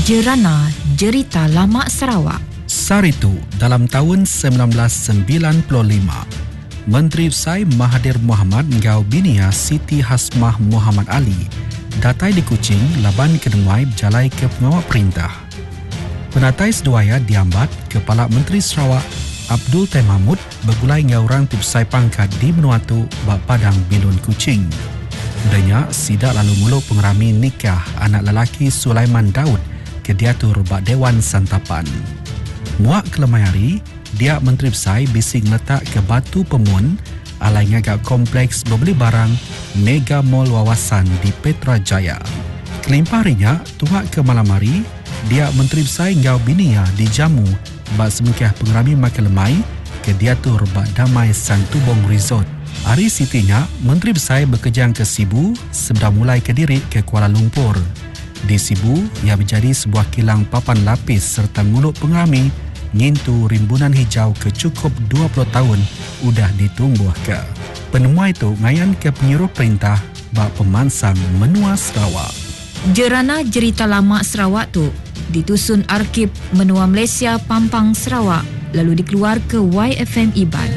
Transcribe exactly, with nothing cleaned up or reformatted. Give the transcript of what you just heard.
Jerana Jerita Lama Sarawak. Saritu dalam tahun sembilan belas sembilan puluh lima, Menteri Besar Mahathir Mohamad ngau binia Siti Hasmah Muhammad Ali datai di Kuching laban kedengai berjalai ke pengawal perintah. Penatai seduaya diambat Kepala Menteri Sarawak Abdul Tay Mahmud bergulai ngau orang tibsai pangkat di benua tu bak Padang Bilun Kuching. Udahnya sidak lalu muluk pengerami nikah anak lelaki Sulaiman Daud ke diatur bak Dewan Santapan. Muak kelemai dia Menteri Besar bising letak ke Batu Pemun alai ngagak kompleks berbeli barang Mega Mall Wawasan di Petrajaya. Kelimpah harinya, tuak ke malam hari, dia Menteri Besar ngau binia di Jamu bak semikah pengerami makan lemai ke diatur bak Damai Santubong Resort. Hari sitinya, Menteri Besar bekerjang ke Sibu sebelum mulai ke diri ke Kuala Lumpur. Di Sibu, ia menjadi sebuah kilang papan lapis serta nguluk pengerami ngintu rimbunan hijau ke cukup dua puluh tahun udah ditumbuh ke. Penemu itu ngayan ke penyuruh perintah bak pemansang menua Sarawak. Jerana Jerita Lama Sarawak tu ditusun Arkib Menua Malaysia Pampang Sarawak lalu dikeluar ke Y F M Iban.